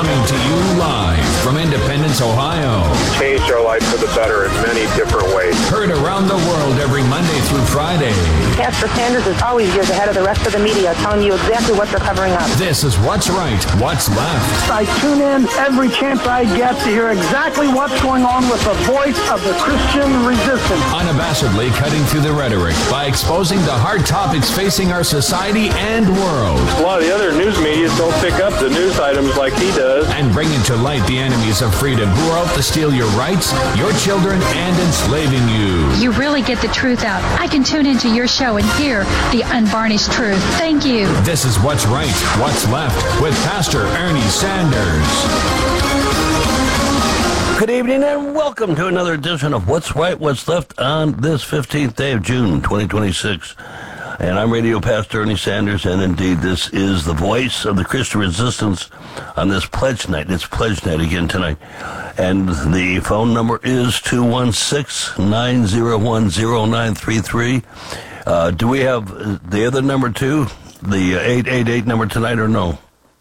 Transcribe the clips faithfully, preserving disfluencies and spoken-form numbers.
Coming to you live from Independence, Ohio. Changed our life for the better in many different ways. Heard around the world every Monday through Friday. Pastor Sanders is always years ahead of the rest of the media, telling you exactly what they're covering up. This is What's Right, What's Left. I tune in every chance I get to hear exactly what's going on with the voice of the Christian resistance. Unabashedly cutting through the rhetoric by exposing the hard topics facing our society and world. A lot of the other news media don't pick up the news items like he does. And bringing to light the enemies of freedom who are out to steal your rights, your children, and enslaving you. You really get the truth out. I can tune into your show and hear the unvarnished truth. Thank you. This is What's Right, What's Left with Pastor Ernie Sanders. Good evening and welcome to another edition of What's Right, What's Left on this fifteenth day of June, twenty twenty-six. And I'm Radio Pastor Ernie Sanders, and indeed this is the voice of the Christian resistance on this Pledge Night. It's Pledge Night again tonight. And the phone number is two one six, nine zero one, zero nine three three. Uh, do we have the other number too? The eight eight eight number tonight or no?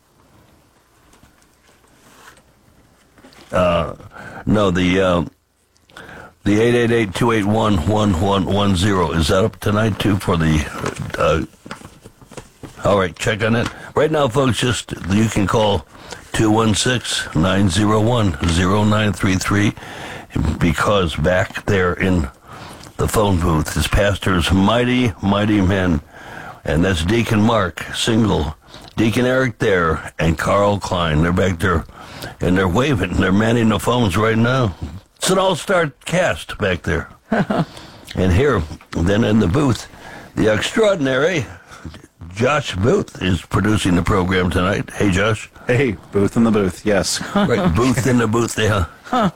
Uh, no, the... Uh, The eight eight eight, two eight one, one one one zero. Is that up tonight, too, for the... Uh, all right, check on it. Right now, folks, just you can call two one six, nine zero one, zero nine three three because back there in the phone booth is Pastor's mighty, mighty men. And that's Deacon Mark, single, Deacon Eric there, and Carl Klein. They're back there, and they're waving. They're manning the phones right now. It's an all-star cast back there. And here, then in the booth, the extraordinary Josh Booth is producing the program tonight. Hey, Josh. Hey, Booth in the booth, yes. Right, Booth in the booth, yeah.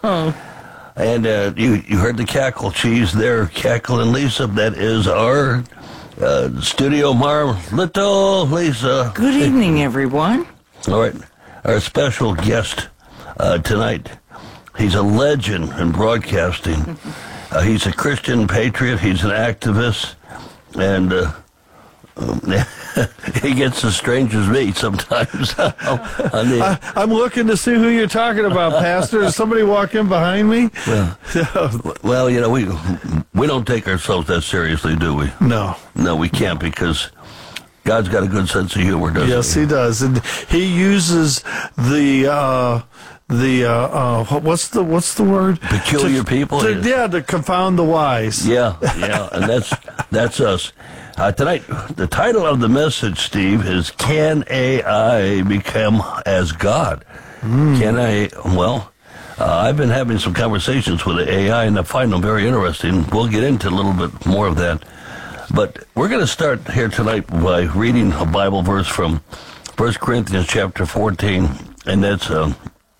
And uh, you, you heard the cackle. She's there, Cackle and Lisa. That is our uh, studio mar, little Lisa. Good evening, everyone. All right, our special guest uh, tonight. He's a legend in broadcasting. Uh, he's a Christian patriot. He's an activist. And uh, um, he gets as strange as me sometimes. the, I, I'm looking to see who you're talking about, Pastor. Is somebody walking behind me? Well, well, you know, we we don't take ourselves that seriously, do we? No. No, we can't, because God's got a good sense of humor, doesn't yes, he? Yes, he does. And he uses the... Uh, The uh, uh, what's the what's the word? Peculiar to, people. To, yeah, to confound the wise. Yeah, yeah, and that's that's us uh, tonight. The title of the message, Steve, is "Can A I Become as God?" Mm. Can I? Well, uh, I've been having some conversations with the A I, and I find them very interesting. We'll get into a little bit more of that, but we're going to start here tonight by reading a Bible verse from First Corinthians chapter fourteen, and that's. Uh,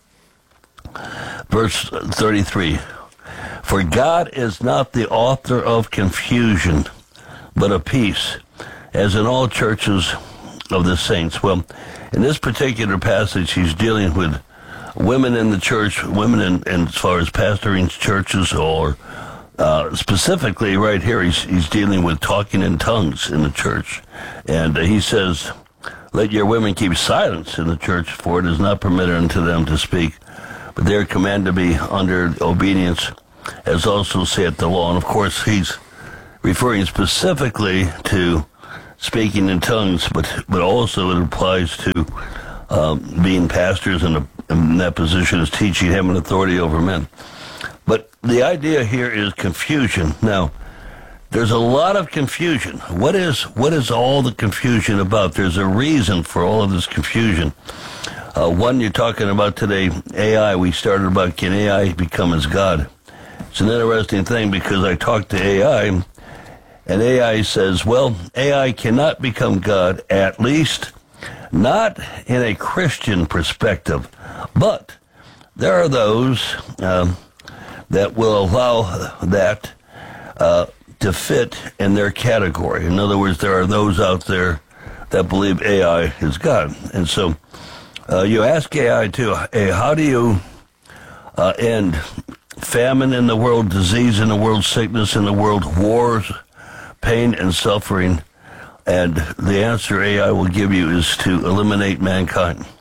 Verse thirty-three, for God is not the author of confusion, but of peace, as in all churches of the saints. Well, in this particular passage, he's dealing with women in the church, women in, in as far as pastoring churches, or uh, specifically right here, he's, he's dealing with talking in tongues in the church. And uh, he says, let your women keep silence in the church, for it is not permitted unto them to speak. But they are commanded to be under obedience, as also saith the law. And of course, he's referring specifically to speaking in tongues, but but also it applies to um, being pastors in, a, in that position as teaching, having authority over men. But the idea here is confusion. Now, there's a lot of confusion. What is what is all the confusion about? There's a reason for all of this confusion. Uh, one you're talking about today, A I. We started about, can A I become as God? It's an interesting thing, because I talked to A I, and A I says, well, A I cannot become God, at least not in a Christian perspective. But there are those um, that will allow that uh, to fit in their category. In other words, there are those out there that believe A I is God. And so uh, you ask A I too, hey, how do you uh, end famine in the world, disease in the world, sickness in the world, wars, pain and suffering? And the answer A I will give you is to eliminate mankind.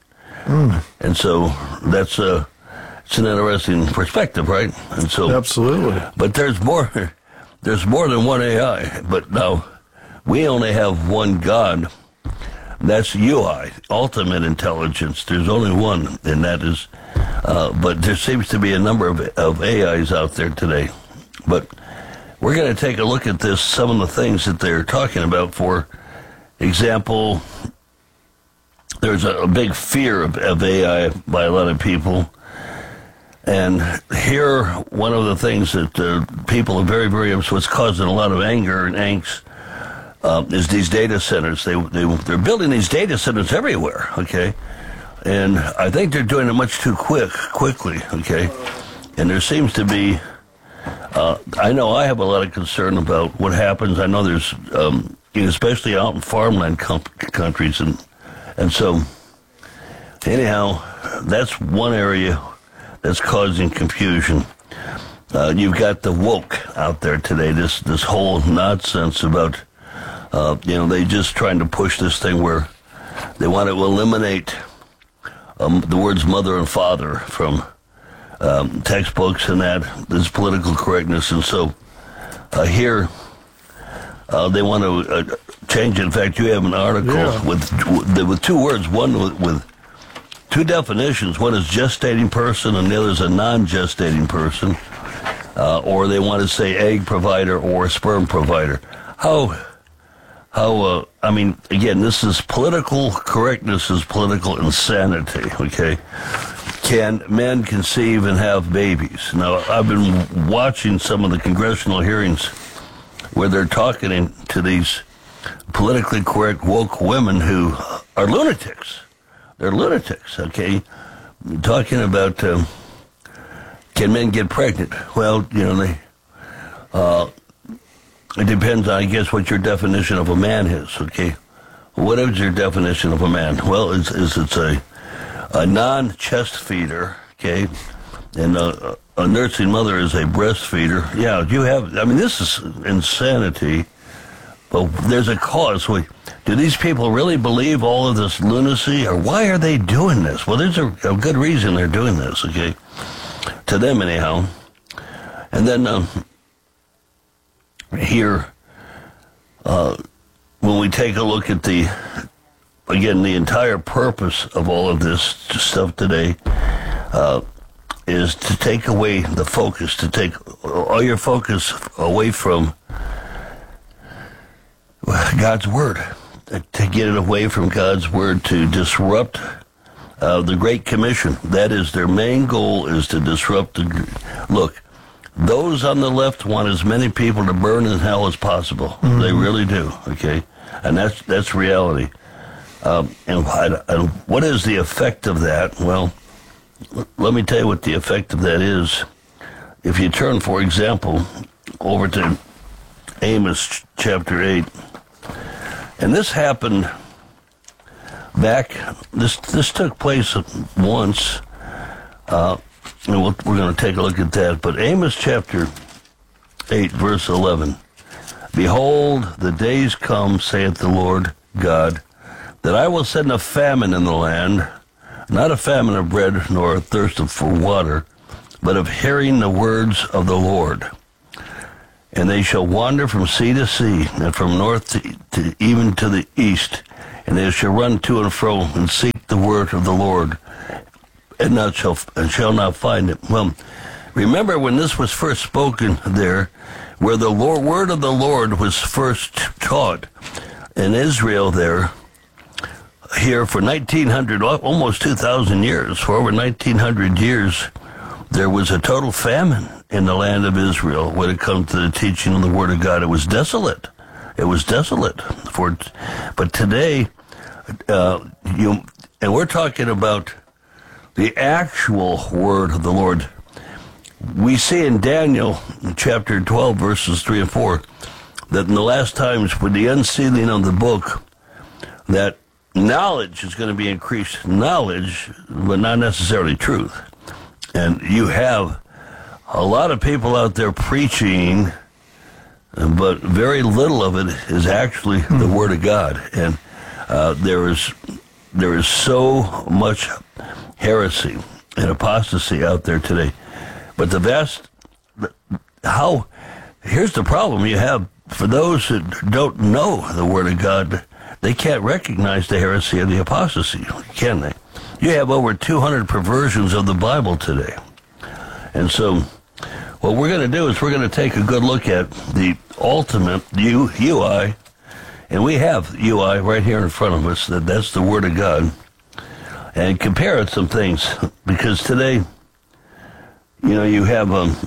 Mm. And so that's a, it's an interesting perspective, right? And so, absolutely. But there's more, there's more than one A I. But now, we only have one God. That's U I, ultimate intelligence. There's only one, and that is, uh, but there seems to be a number of, of A Is out there today. But we're going to take a look at this, some of the things that they're talking about. For example, there's a, a big fear of, of A I by a lot of people. And here, one of the things that uh, people are very, very, what's causing a lot of anger and angst, Uh, is these data centers. They, they, they're building these data centers everywhere, okay? And I think they're doing it much too quick, quickly, okay? And there seems to be, uh, I know I have a lot of concern about what happens. I know there's, um, especially out in farmland com- countries. And, and so, anyhow, that's one area that's causing confusion. Uh, you've got the woke out there today, this, this whole nonsense about Uh, you know, they just trying to push this thing where they want to eliminate um, the words mother and father from um, textbooks and that. This political correctness. And so uh, here uh, they want to uh, change it. In fact, you have an article yeah. with with two words, one with, with two definitions. One is gestating person and the other is a non-gestating person. Uh, or they want to say egg provider or sperm provider. How... How, uh, I mean, again, this is political correctness is political insanity, okay? Can men conceive and have babies? Now, I've been watching some of the congressional hearings where they're talking to these politically correct woke women who are lunatics. They're lunatics, okay? Talking about, um, can men get pregnant? Well, you know, they... Uh, It depends, I guess, what your definition of a man is, okay? What is your definition of a man? Well, it's, it's, it's a, a non-chest feeder, okay? And a, a nursing mother is a breastfeeder. Yeah, you have, I mean, this is insanity, but there's a cause. Wait, do these people really believe all of this lunacy, or why are they doing this? Well, there's a, a good reason they're doing this, okay? To them, anyhow. And then... Um, Here, uh, when we take a look at the, again, the entire purpose of all of this stuff today uh, is to take away the focus, to take all your focus away from God's Word, to get it away from God's Word, to disrupt uh, the Great Commission. That is their main goal, is to disrupt the, look, those on the left want as many people to burn in hell as possible. Mm-hmm. They really do, okay? And that's that's reality. Um, and, and what is the effect of that? Well, l- let me tell you what the effect of that is. If you turn, for example, over to Amos chapter eight, and this happened back, this, this took place once, uh, and we'll, we're going to take a look at that. But Amos chapter eight, verse eleven. Behold, the days come, saith the Lord God, that I will send a famine in the land, not a famine of bread, nor a thirst for water, but of hearing the words of the Lord. And they shall wander from sea to sea, and from north to, to even to the east, and they shall run to and fro, and seek the word of the Lord, and not shall and shall not find it. Well, remember when this was first spoken there, where the Lord, word of the Lord was first taught in Israel there, here for nineteen hundred, almost two thousand years, for over nineteen hundred years, there was a total famine in the land of Israel when it comes to the teaching of the Word of God. It was desolate. It was desolate. For, but today, uh, you and we're talking about the actual word of the Lord. We see in Daniel chapter twelve, verses three and four, that in the last times with the unsealing of the book, that knowledge is going to be increased. Knowledge, but not necessarily truth. And you have a lot of people out there preaching, but very little of it is actually the Word of God. And uh, there is there is so much heresy and apostasy out there today. But the vast, how, here's the problem you have for those that don't know the Word of God. They can't recognize the heresy and the apostasy, can they? You have over two hundred perversions of the Bible today. And so what we're going to do is we're going to take a good look at the ultimate U, UI, and we have U I right here in front of us. That That's the Word of God. And compare it some things, because today, you know, you have um,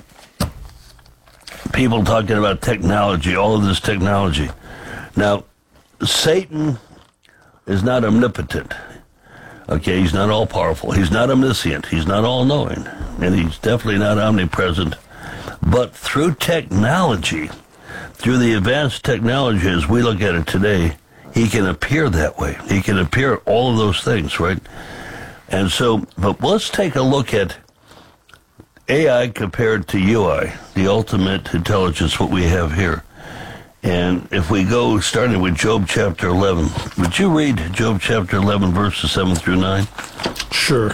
people talking about technology, all of this technology. Now, Satan is not omnipotent. Okay, he's not all-powerful. He's not omniscient. He's not all-knowing. And he's definitely not omnipresent. But through technology, through the advanced technology as we look at it today, he can appear that way. He can appear all of those things, right? And so, but let's take a look at A I compared to U I, the ultimate intelligence, what we have here. And if we go, starting with Job chapter eleven, would you read Job chapter eleven, verses seven through nine? Sure.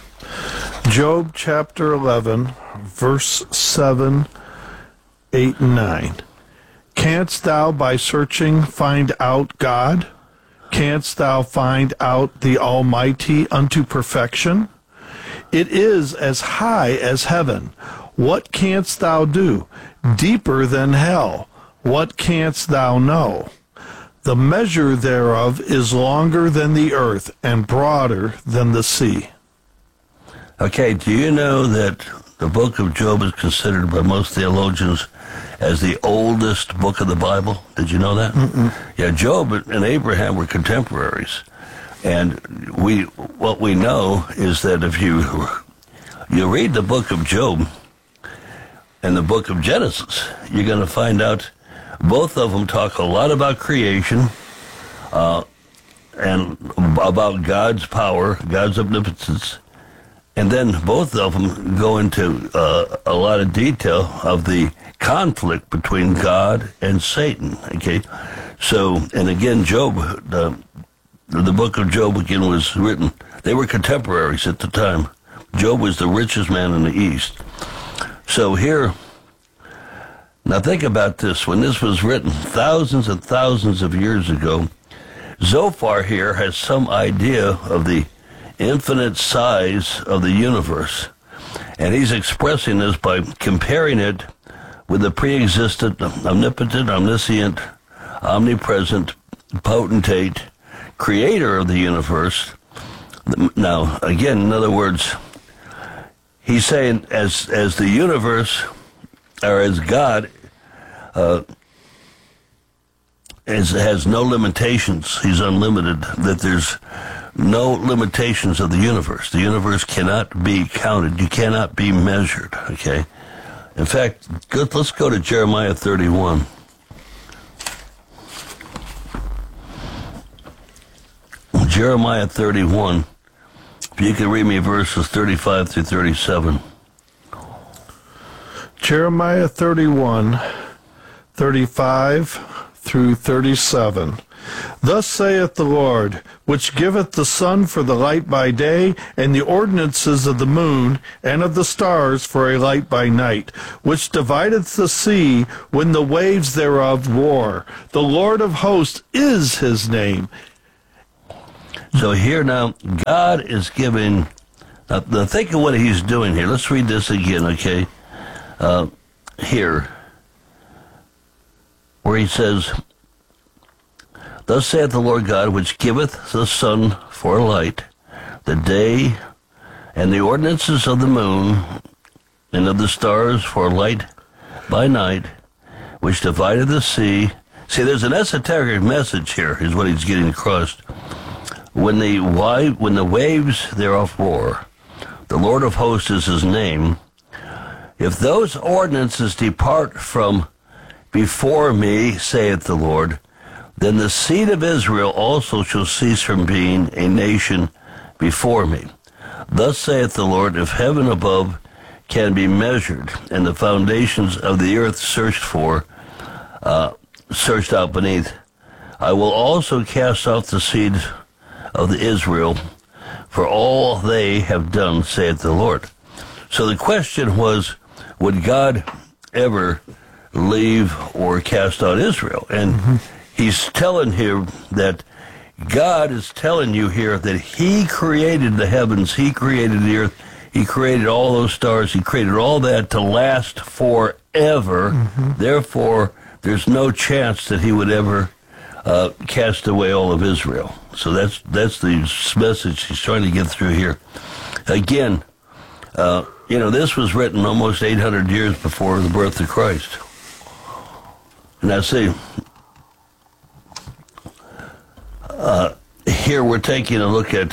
Job chapter eleven, verse seven, eight, and nine. Canst thou by searching find out God? Canst thou find out the Almighty unto perfection? It is as high as heaven. What canst thou do? Deeper than hell. What canst thou know? The measure thereof is longer than the earth and broader than the sea. Okay, do you know that the book of Job is considered by most theologians as the oldest book of the Bible? Did you know that? Mm-mm. Yeah, Job and Abraham were contemporaries. And we, what we know is that if you, you read the book of Job and the book of Genesis, you're going to find out both of them talk a lot about creation uh, and about God's power, God's omnipotence. And then both of them go into uh, a lot of detail of the conflict between God and Satan. Okay, so, and again, Job, the, the book of Job again was written, they were contemporaries at the time. Job was the richest man in the East. So here, now think about this, when this was written thousands and thousands of years ago, Zophar here has some idea of the infinite size of the universe. And he's expressing this by comparing it with the pre-existent, omnipotent, omniscient, omnipresent, potentate, creator of the universe. Now, again, in other words, he's saying as as the universe, or as God, uh, is, has no limitations, he's unlimited, that there's no limitations of the universe. The universe cannot be counted. You cannot be measured, okay? In fact, let's go to Jeremiah thirty-one. Jeremiah thirty-one. If you can read me verses thirty-five through thirty-seven. Jeremiah thirty-one, thirty-five through thirty-seven. Thus saith the Lord, which giveth the sun for the light by day, and the ordinances of the moon and of the stars for a light by night, which divideth the sea when the waves thereof roar. The Lord of hosts is his name. So here now, God is giving, uh, the, think of what he's doing here. Let's read this again, okay? Uh, here, where he says, Thus saith the Lord God, which giveth the sun for light, the day, and the ordinances of the moon, and of the stars for light by night, which divided the sea. See, there's an esoteric message here, is what he's getting across. When the, when the waves thereof roar, the Lord of hosts is his name. If those ordinances depart from before me, saith the Lord, then the seed of Israel also shall cease from being a nation before me. Thus saith the Lord, if heaven above can be measured, and the foundations of the earth searched for, uh, searched out beneath, I will also cast off the seed of the Israel, for all they have done, saith the Lord. So the question was, would God ever leave or cast out Israel? And mm-hmm. he's telling here that God is telling you here that he created the heavens, he created the earth, he created all those stars, he created all that to last forever. Mm-hmm. Therefore, there's no chance that he would ever uh, cast away all of Israel. So that's that's the message he's trying to get through here. Again, uh, you know, this was written almost eight hundred years before the birth of Christ. Now, see, uh, here we're taking a look at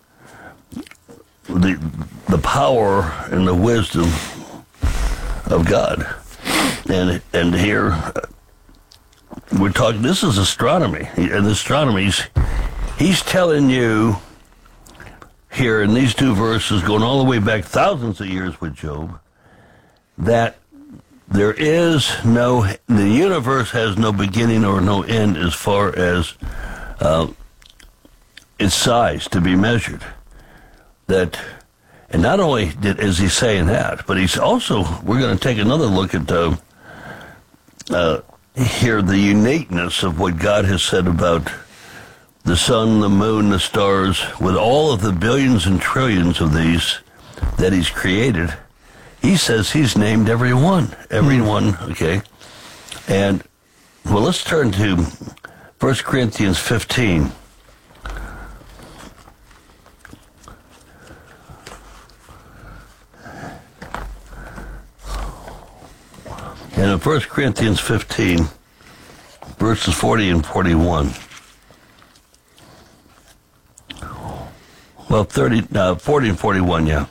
the the power and the wisdom of God, and and here we're talking. This is astronomy, and astronomy. He's, he's telling you here in these two verses, going all the way back thousands of years with Job, that there is no, the universe has no beginning or no end as far as uh, its size to be measured. That, and not only did, is he saying that, but he's also, we're going to take another look at the, uh, here the uniqueness of what God has said about the sun, the moon, the stars, with all of the billions and trillions of these that he's created. He says he's named every one, every mm. one, okay? And, well, let's turn to First Corinthians fifteen. And in First Corinthians fifteen, verses forty and forty-one. Well, thirty, uh, forty and forty-one, yeah.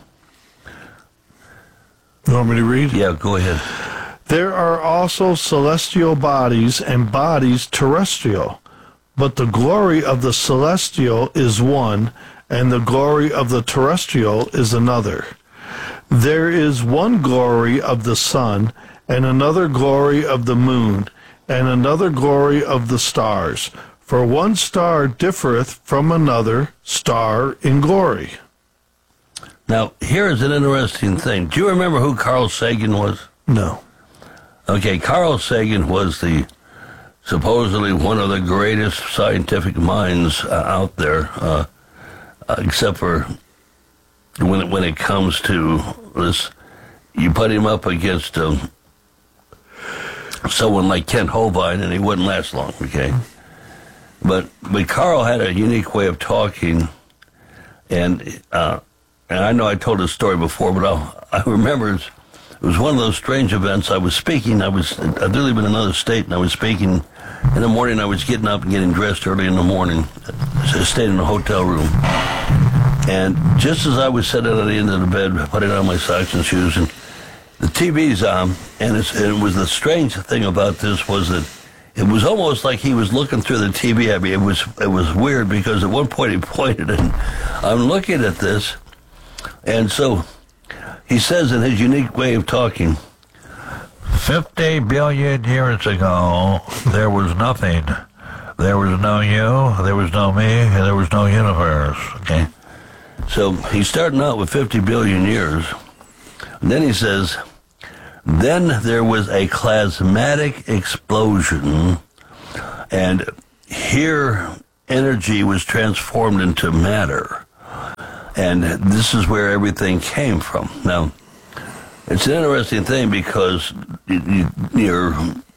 You want me to read? Yeah, go ahead. There are also celestial bodies and bodies terrestrial, but the glory of the celestial is one, and the glory of the terrestrial is another. There is one glory of the sun, and another glory of the moon, and another glory of the stars. For one star differeth from another star in glory. Now, here is an interesting thing. Do you remember who Carl Sagan was? No. Okay, Carl Sagan was the supposedly one of the greatest scientific minds uh, out there, uh, uh, except for when it, when it comes to this, you put him up against um, someone like Kent Hovind, and he wouldn't last long, okay? But but Carl had a unique way of talking, and uh, and I know I told this story before, but I'll, I remember it was one of those strange events. I was speaking. I was I lived in another state, and I was speaking in the morning. I was getting up and getting dressed early in the morning. So I stayed in a hotel room, and just as I was sitting at the end of the bed, putting on my socks and shoes, and the T V's on, and, it's, and it was the strange thing about this was that it was almost like he was looking through the T V. I mean, it was it was weird because at one point he pointed, and I'm looking at this, and so he says in his unique way of talking, fifty billion years ago, there was nothing. There was no you, there was no me, and there was no universe, okay? So he's starting out with fifty billion years, and then he says, then there was a plasmatic explosion, and here energy was transformed into matter. And this is where everything came from. Now, it's an interesting thing because you, you're,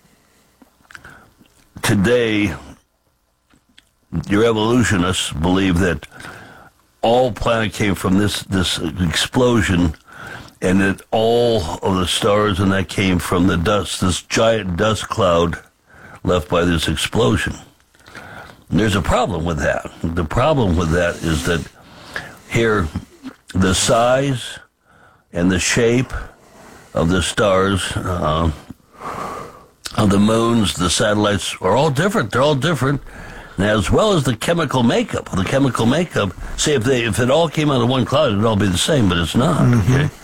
today, your evolutionists believe that all planet came from this, this explosion, and that all of the stars and that came from the dust, this giant dust cloud left by this explosion. And there's a problem with that. The problem with that is that here, the size and the shape of the stars, uh, of the moons, the satellites are all different. They're all different. And as well as the chemical makeup. The chemical makeup, see, if they if it all came out of one cloud, it'd all be the same, but it's not, mm-hmm. okay?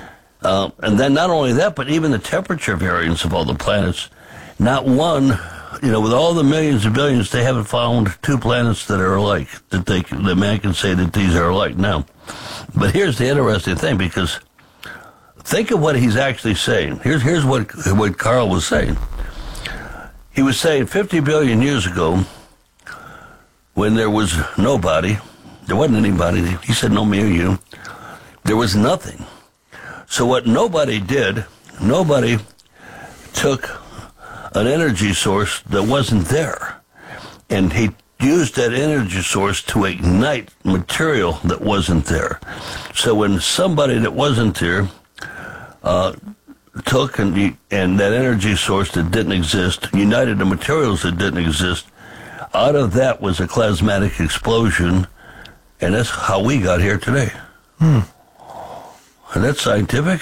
Uh, and then not only that, but even the temperature variance of all the planets, not one you know, with all the millions and billions, they haven't found two planets that are alike, that they that man can say that these are alike now. But here's the interesting thing, because think of what he's actually saying. Here's here's what what Carl was saying. He was saying fifty billion years ago, when there was nobody, there wasn't anybody. He said, no me or you. There was nothing. So what nobody did, nobody took an energy source that wasn't there, and he used that energy source to ignite material that wasn't there. So when somebody that wasn't there uh, took and, and that energy source that didn't exist, united the materials that didn't exist, out of that was a plasmatic explosion, and that's how we got here today. Hmm. And that's scientific.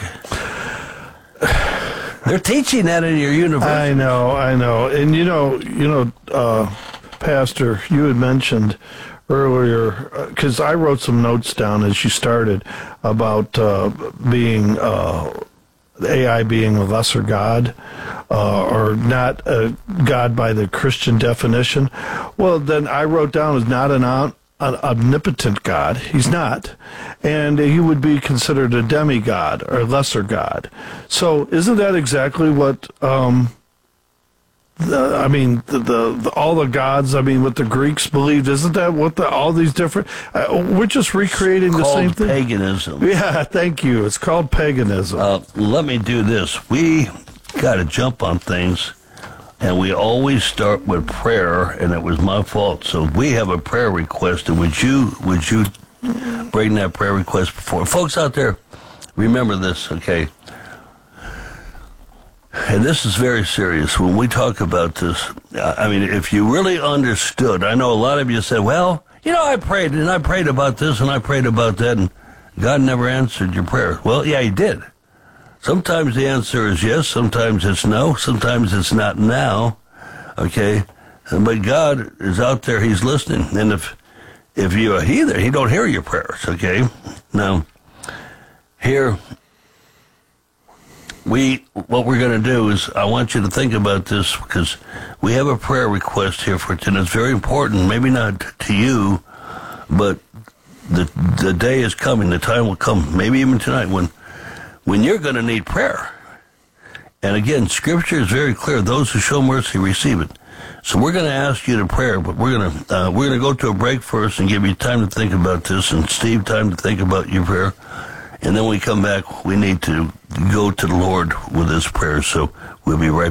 They're teaching that in your university. I know, I know. And you know, you know, uh, Pastor, you had mentioned earlier, because uh, I wrote some notes down as you started about uh, being, uh, A I being a lesser God, uh, or not a God by the Christian definition. Well, then I wrote down is not an, an omnipotent God. He's not. And he would be considered a demigod or lesser God. So isn't that exactly what, um, the, I mean, the, the, the all the gods, I mean, what the Greeks believed, isn't that what the, all these different, uh, we're just recreating it's the same thing? Paganism. Yeah, thank you. It's called paganism. Uh, let me do this. We got to jump on things, and we always start with prayer, and it was my fault. So we have a prayer request, and would you, would you bring that prayer request before? Folks out there, remember this, okay? And this is very serious. When we talk about this, I mean, if you really understood, I know a lot of you said, well, you know, I prayed, and I prayed about this, and I prayed about that, and God never answered your prayer. Well, yeah, he did. Sometimes the answer is yes, sometimes it's no, sometimes it's not now, okay? But God is out there, he's listening. And if if you're a heathen, he don't hear your prayers, okay? Now, here, we, what we're going to do is, I want you to think about this, because we have a prayer request here for tonight. It's very important, maybe not to you, but the the day is coming, the time will come, maybe even tonight, when when you're going to need prayer. And again, Scripture is very clear. Those who show mercy receive it. So we're going to ask you to pray, but we're going to uh, we're going to go to a break first and give you time to think about this, and Steve time to think about your prayer. And then when we come back, we need to go to the Lord with this prayer. So we'll be right back.